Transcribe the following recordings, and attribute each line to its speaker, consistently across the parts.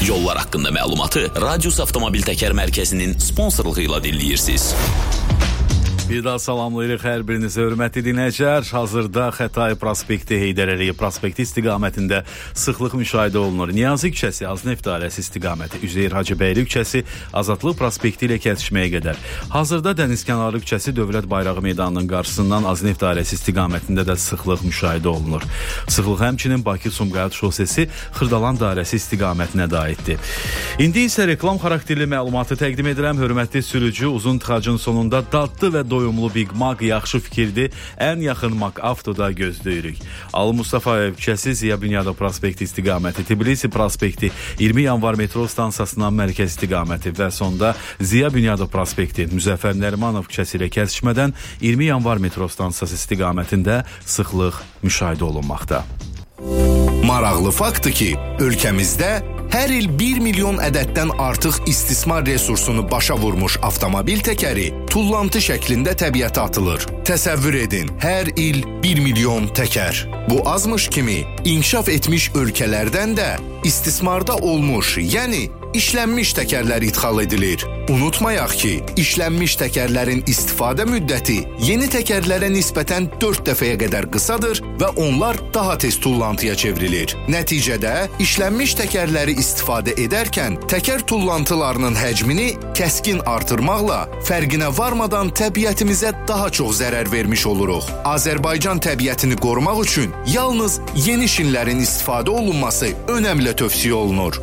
Speaker 1: Yollar haqqında məlumatı Radius Avtomobil Təkər Mərkəzinin sponsorluğu ilə dinləyirsiniz.
Speaker 2: Bir daha salamlayırıq hər birinizi, hörmətli dinləyicilər. Hazırda Xətai prospekti, Heydər Əliyev prospekti istiqamətində sıxlıq müşahidə olunur. Niyazi küçəsi, Azneft dairəsi istiqaməti, Üzeyir Hacıbəyli küçəsi Azadlıq prospekti ilə kəsişməyə qədər. Hazırda Dənizkənarı küçəsi Dövlət Bayrağı meydanının qarşısından Azneft dairəsi istiqamətində də sıxlıq müşahidə olunur. Sıxlıq həmçinin Bakı-Sumqayıt şosesi Xırdalan dairəsi istiqamətinə də aiddir. İndi isə reklam xarakterli məlumatı təqdim edirəm. Hörmətli sürücü, uzun tıxacın sonunda dadlı və doyumlu Big Mac yaxşı fikirdir. Ən yaxın Mac Avtoda gözləyirik. Ali Mustafayev küçəsi, Ziya Bünyadov prospekti istiqaməti, Tbilisi prospekti, 20 yanvar metro stansiyasından mərkəz istiqaməti və sonda Ziya Bünyadov prospekti, Müzəffər Nərimanov küçəsi ilə kəsişmədən 20 yanvar metro stansiyası istiqamətində sıxlıq müşahidə olunmaqda.
Speaker 3: Maraqlı faktdır ki, ölkəmizdə hər il 1 milyon ədəddən artıq istismar resursunu başa vurmuş avtomobil təkəri tullantı şəklində təbiətə atılır. Təsəvvür edin, hər il 1 milyon təkər. Bu azmış kimi, inkişaf etmiş ölkələrdən də istismarda olmuş, yəni işlənmiş təkərlər idxal edilir. Unutmayaq ki, işlənmiş təkərlərin istifadə müddəti yeni təkərlərə nisbətən 4 dəfəyə qədər qısadır və onlar daha tez tullantıya çevrilir. Nəticədə işlənmiş təkərləri istifadə edərkən təkər tullantılarının həcmini kəskin artırmaqla fərqinə varmadan təbiətimizə daha çox zərər vermiş oluruq. Azərbaycan təbiətini qorumaq üçün yalnız yeni şinlərin istifadə olunması önəmli tövsiyə olunur.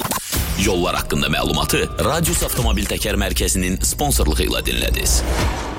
Speaker 1: Yollar haqqında məlumatı Radius Avtomobil Təkər Mərkəzinin sponsorluğu ilə dinlədiniz.